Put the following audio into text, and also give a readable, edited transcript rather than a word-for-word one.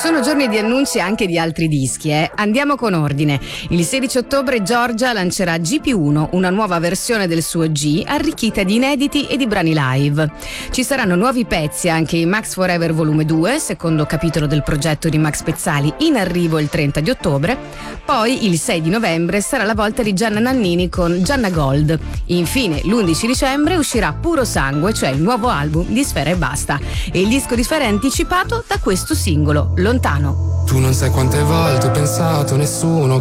Sono giorni di annunci anche di altri dischi, Andiamo con ordine. Il 16 ottobre Giorgia lancerà GP1, una nuova versione del suo G, arricchita di inediti e di brani live. Ci saranno nuovi pezzi anche in Max Forever Volume 2, secondo capitolo del progetto di Max Pezzali, in arrivo il 30 di ottobre. Poi il 6 di novembre sarà la volta di Gianna Nannini con Gianna Gold. Infine, l'11 dicembre uscirà Puro Sangue, cioè il nuovo album di Sfera Ebbasta. E il disco di Sfera è anticipato da questo singolo, Lontano. Tu non sai quante volte ho pensato, nessuno